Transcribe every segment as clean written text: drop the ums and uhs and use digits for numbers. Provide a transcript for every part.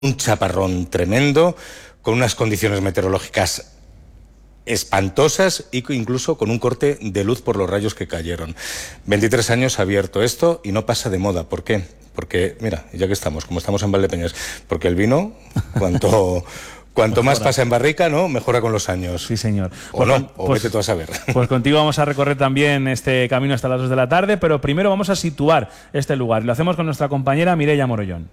un chaparrón tremendo, con unas condiciones meteorológicas espantosas y incluso con un corte de luz por los rayos que cayeron. 23 años ha abierto esto y no pasa de moda. ¿Por qué? Porque, mira, ya que estamos, como estamos en Valdepeñas, porque el vino, cuanto más pasa en barrica, ¿no? Mejora con los años. Sí, señor. O no, o vete tú a saber. Pues contigo vamos a recorrer también este camino hasta las 2 de la tarde, pero primero vamos a situar este lugar. Lo hacemos con nuestra compañera Mireia Morollón.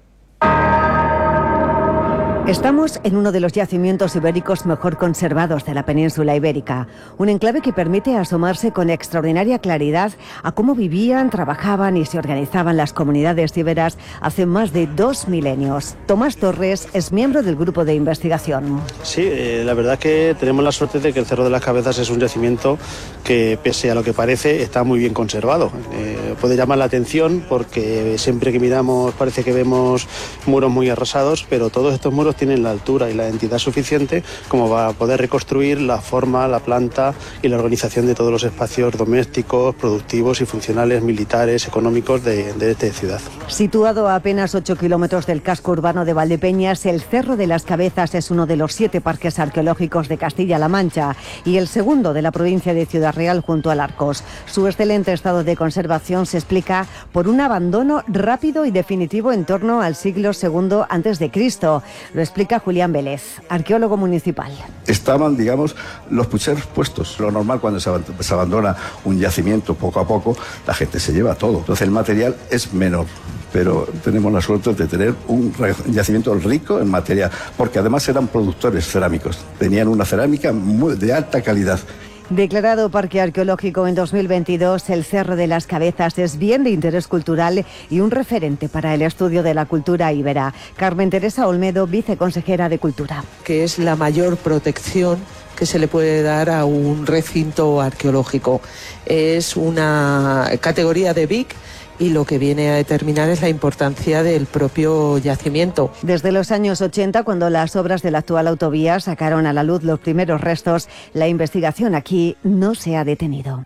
Estamos en uno de los yacimientos ibéricos mejor conservados de la península ibérica, un enclave que permite asomarse con extraordinaria claridad a cómo vivían, trabajaban y se organizaban las comunidades íberas hace más de 2 milenios. Tomás Torres es miembro del grupo de investigación. Sí, la verdad que tenemos la suerte de que el Cerro de las Cabezas es un yacimiento que, pese a lo que parece, está muy bien conservado. Puede llamar la atención porque siempre que miramos parece que vemos muros muy arrasados, pero todos estos muros tienen la altura y la densidad suficiente como para poder reconstruir la forma, la planta y la organización de todos los espacios domésticos, productivos y funcionales, militares, económicos de esta ciudad. Situado a apenas 8 kilómetros del casco urbano de Valdepeñas, el Cerro de las Cabezas es uno de los 7 parques arqueológicos de Castilla-La Mancha y el segundo de la provincia de Ciudad Real junto al Arcos. Su excelente estado de conservación se explica por un abandono rápido y definitivo en torno al siglo II a.C. Lo explica Julián Vélez, arqueólogo municipal. Estaban, digamos, los pucheros puestos. Lo normal cuando se abandona un yacimiento poco a poco, la gente se lleva todo. Entonces el material es menor. Pero tenemos la suerte de tener un yacimiento rico en material, porque además eran productores cerámicos. Tenían una cerámica de alta calidad. Declarado Parque Arqueológico en 2022, el Cerro de las Cabezas es bien de interés cultural y un referente para el estudio de la cultura íbera. Carmen Teresa Olmedo, viceconsejera de Cultura. Que es la mayor protección que se le puede dar a un recinto arqueológico. Es una categoría de BIC y lo que viene a determinar es la importancia del propio yacimiento. Desde los años 80, cuando las obras de la actual autovía sacaron a la luz los primeros restos, la investigación aquí no se ha detenido.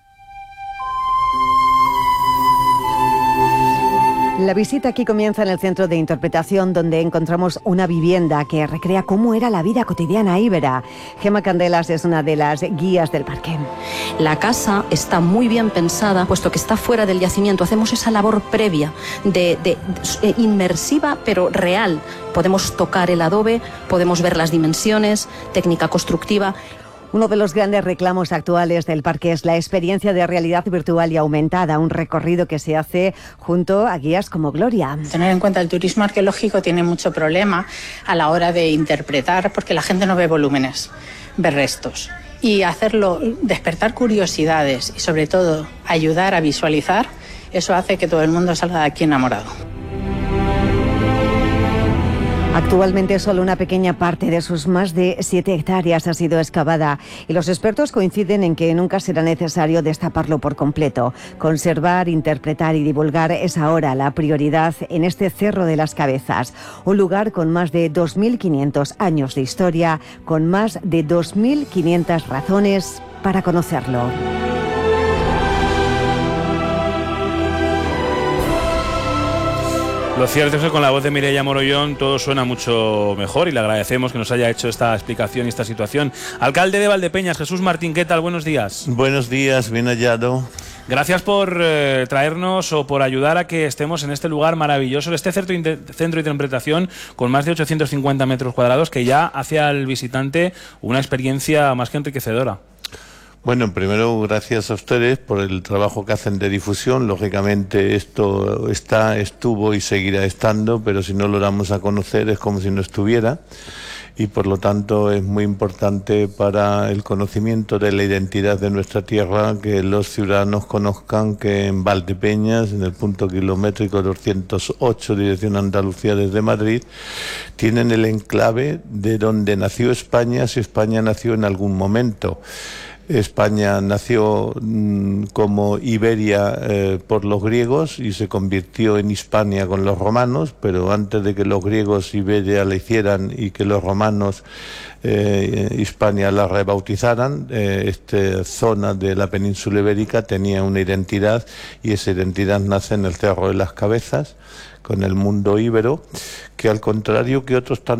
La visita aquí comienza en el centro de interpretación, donde encontramos una vivienda que recrea cómo era la vida cotidiana íbera. Gemma Candelas es una de las guías del parque. La casa está muy bien pensada, puesto que está fuera del yacimiento. Hacemos esa labor previa, inmersiva pero real. Podemos tocar el adobe, podemos ver las dimensiones, técnica constructiva. Uno de los grandes reclamos actuales del parque es la experiencia de realidad virtual y aumentada, un recorrido que se hace junto a guías como Gloria. Tener en cuenta el turismo arqueológico tiene mucho problema a la hora de interpretar, porque la gente no ve volúmenes, ve restos. Y hacerlo, despertar curiosidades y sobre todo ayudar a visualizar, eso hace que todo el mundo salga de aquí enamorado. Actualmente solo una pequeña parte de sus más de 7 hectáreas ha sido excavada y los expertos coinciden en que nunca será necesario destaparlo por completo. Conservar, interpretar y divulgar es ahora la prioridad en este Cerro de las Cabezas, un lugar con más de 2.500 años de historia, con más de 2.500 razones para conocerlo. Lo cierto es que con la voz de Mireia Morollón todo suena mucho mejor y le agradecemos que nos haya hecho esta explicación y esta situación. Alcalde de Valdepeñas, Jesús Martín, ¿qué tal? Buenos días. Buenos días, bien hallado. Gracias por traernos o por ayudar a que estemos en este lugar maravilloso, este centro de interpretación con más de 850 metros cuadrados que ya hace al visitante una experiencia más que enriquecedora. Bueno, primero gracias a ustedes por el trabajo que hacen de difusión. Lógicamente esto estuvo y seguirá estando, pero si no lo damos a conocer es como si no estuviera. Y por lo tanto es muy importante para el conocimiento de la identidad de nuestra tierra que los ciudadanos conozcan que en Valdepeñas, en el punto kilométrico 208, dirección Andalucía desde Madrid, tienen el enclave de donde nació España, si España nació en algún momento. España nació como Iberia por los griegos y se convirtió en Hispania con los romanos, pero antes de que los griegos Iberia la hicieran y que los romanos Hispania la rebautizaran, esta zona de la península ibérica tenía una identidad, y esa identidad nace en el Cerro de las Cabezas, con el mundo íbero, que al contrario que otros